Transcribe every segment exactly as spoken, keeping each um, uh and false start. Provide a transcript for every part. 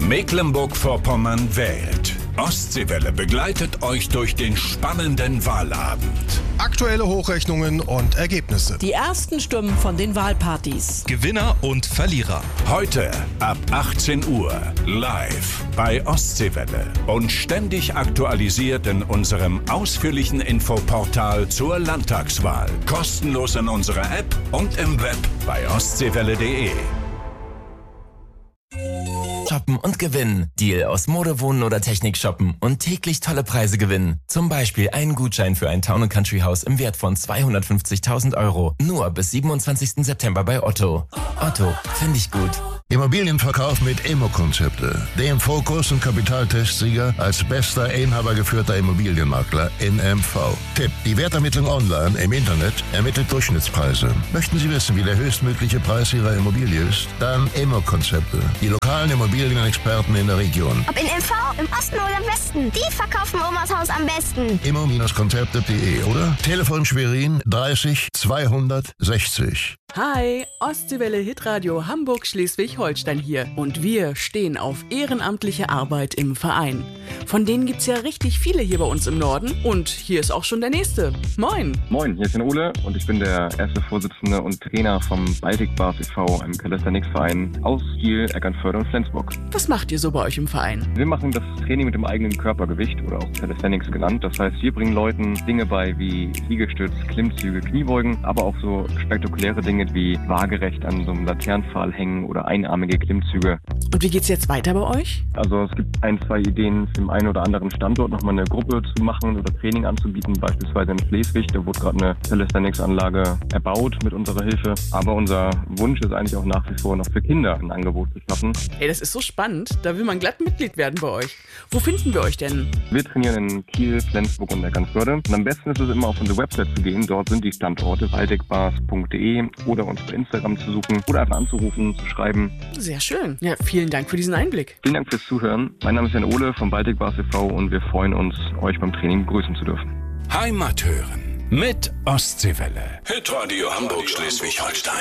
Mecklenburg-Vorpommern wählt. Ostseewelle begleitet euch durch den spannenden Wahlabend. Aktuelle Hochrechnungen und Ergebnisse. Die ersten Stimmen von den Wahlpartys. Gewinner und Verlierer. Heute ab achtzehn Uhr live bei Ostseewelle und ständig aktualisiert in unserem ausführlichen Infoportal zur Landtagswahl. Kostenlos in unserer App und im Web bei ostseewelle punkt de. Shoppen und gewinnen. Deal aus Mode, Wohnen oder Technik shoppen und täglich tolle Preise gewinnen. Zum Beispiel einen Gutschein für ein Town and Country Haus im Wert von zweihundertfünfzigtausend Euro. Nur bis siebenundzwanzigsten September bei Otto. Otto, finde ich gut. Immobilienverkauf mit Immo-Konzepte. Dem Fokus- und Kapitaltestsieger als bester inhabergeführter Immobilienmakler in M V. Tipp: Die Wertermittlung online im Internet ermittelt Durchschnittspreise. Möchten Sie wissen, wie der höchstmögliche Preis Ihrer Immobilie ist? Dann Immo-Konzepte. Die lokalen Immobilienexperten in der Region. Ob in M V, im Osten oder im Westen, die verkaufen Omas Haus am besten. immo-konzepte punkt de oder Telefon Schwerin dreißig zweihundertsechzig. Hi, Ostseewelle Hitradio Hamburg-Schleswig-Holstein hier. Und wir stehen auf ehrenamtliche Arbeit im Verein. Von denen gibt's ja richtig viele hier bei uns im Norden. Und hier ist auch schon der nächste. Moin. Moin, hier ist der Ole und ich bin der erste Vorsitzende und Trainer vom Baltic Bars e V, einem Calisthenics-Verein aus Kiel, Eckernförde und Flensburg. Was macht ihr so bei euch im Verein? Wir machen das Training mit dem eigenen Körpergewicht oder auch Calisthenics genannt. Das heißt, wir bringen Leuten Dinge bei wie Liegestütz, Klimmzüge, Kniebeugen, aber auch so spektakuläre Dinge wie waagerecht an so einem Laternenpfahl hängen oder einarmige Klimmzüge. Und wie geht's jetzt weiter bei euch? Also es gibt ein, zwei Ideen für den einen oder anderen Standort nochmal eine Gruppe zu machen oder Training anzubieten, beispielsweise in Schleswig. Da wurde gerade eine Calisthenics-Anlage erbaut mit unserer Hilfe. Aber unser Wunsch ist eigentlich auch nach wie vor noch für Kinder ein Angebot zu schaffen. Ey, das ist so spannend. Da will man glatt Mitglied werden bei euch. Wo finden wir euch denn? Wir trainieren in Kiel, Flensburg und Eckernförde. Und am besten ist es immer auf unsere Website zu gehen. Dort sind die Standorte baltic bars punkt de oder uns bei Instagram zu suchen oder einfach anzurufen, zu schreiben. Sehr schön. Ja, vielen Dank für diesen Einblick. Vielen Dank fürs Zuhören. Mein Name ist Jan Ole vom Baltic Bars e V und wir freuen uns, euch beim Training begrüßen zu dürfen. Heimat hören mit Ostseewelle. Hitradio Hamburg-Schleswig-Holstein.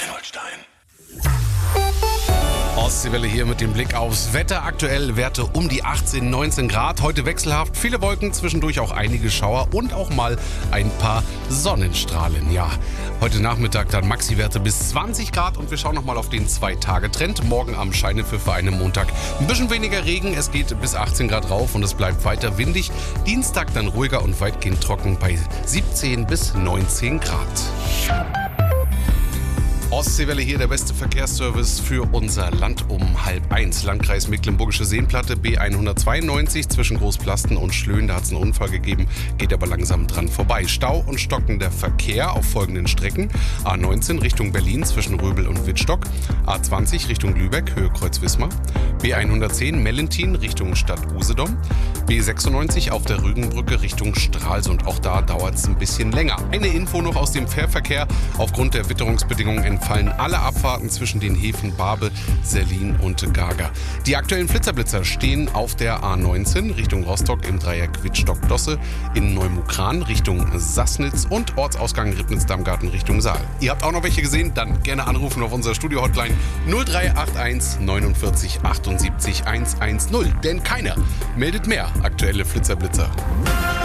Ostseewelle hier mit dem Blick aufs Wetter. Aktuell Werte um die achtzehn, neunzehn Grad. Heute wechselhaft, viele Wolken, zwischendurch auch einige Schauer und auch mal ein paar Sonnenstrahlen. Ja, heute Nachmittag dann Maxi-Werte bis zwanzig Grad und wir schauen nochmal auf den zwei-Tage-Trend. Morgen am Scheinepfiff für einen Montag ein bisschen weniger Regen. Es geht bis achtzehn Grad rauf und es bleibt weiter windig. Dienstag dann ruhiger und weitgehend trocken bei siebzehn bis neunzehn Grad. Ostseewelle hier, der beste Verkehrsservice für unser Land um halb eins. Landkreis Mecklenburgische Seenplatte, B hundertzweiundneunzig zwischen Großplasten und Schlöen. Da hat es einen Unfall gegeben, geht aber langsam dran vorbei. Stau und stockender Verkehr auf folgenden Strecken. A neunzehn Richtung Berlin zwischen Röbel und Wittstock. A zwanzig Richtung Lübeck, Höhe Kreuz-Wismar. B hundertzehn Mellentin Richtung Stadt Usedom. B sechsundneunzig auf der Rügenbrücke Richtung Stralsund. Auch da dauert es ein bisschen länger. Eine Info noch aus dem Fährverkehr. Aufgrund der Witterungsbedingungen entfallen alle Abfahrten zwischen den Häfen Barbe, Sellin und Gager. Die aktuellen Flitzerblitzer stehen auf der A neunzehn Richtung Rostock im Dreieck Wittstock-Dosse, in Neumukran Richtung Sassnitz und Ortsausgang Ribnitz-Dammgarten Richtung Saal. Ihr habt auch noch welche gesehen? Dann gerne anrufen auf unserer Studio-Hotline null drei acht eins neunundvierzig achtundsiebzig hundertzehn. Denn keiner meldet mehr aktuelle Flitzerblitzer.